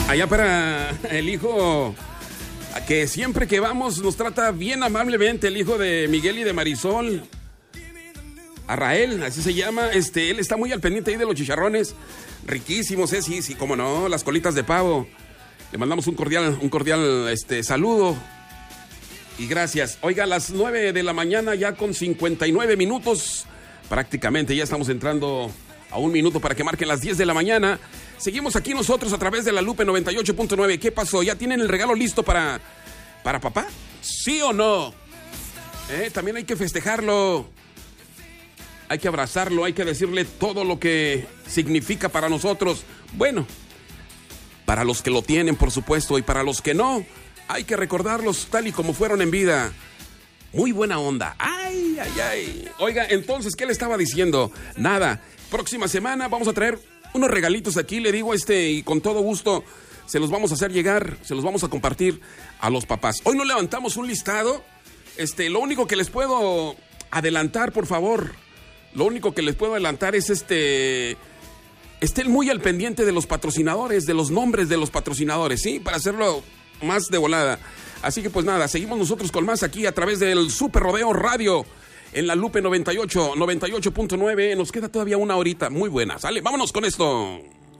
Allá para el hijo que siempre que vamos nos trata bien amablemente, el hijo de Miguel y de Marisol. Arrael, así se llama. Él está muy al pendiente ahí de los chicharrones. Riquísimos, sí, cómo no, las colitas de pavo. Le mandamos un cordial saludo. Y gracias. Oiga, a las 9 de la mañana ya con 59 minutos. Prácticamente ya estamos entrando a un minuto para que marquen las 10 de la mañana. Seguimos aquí nosotros a través de la Lupe 98.9. ¿Qué pasó? ¿Ya tienen el regalo listo para papá? ¿Sí o no? También hay que festejarlo. Hay que abrazarlo, hay que decirle todo lo que significa para nosotros. Bueno, para los que lo tienen, por supuesto, y para los que no, hay que recordarlos tal y como fueron en vida. Muy buena onda. Ay. Oiga, entonces, ¿qué le estaba diciendo? Nada. Próxima semana vamos a traer unos regalitos aquí, le digo, y con todo gusto se los vamos a hacer llegar, se los vamos a compartir a los papás. Hoy no levantamos un listado. Lo único que les puedo adelantar, por favor, lo único que les puedo adelantar es estén muy al pendiente de los patrocinadores, de los nombres de los patrocinadores, ¿sí? Para hacerlo más de volada. Así que pues nada, seguimos nosotros con más aquí a través del Super Rodeo Radio en la Lupe 98.9. Nos queda todavía una horita muy buena. Sale, vámonos con esto.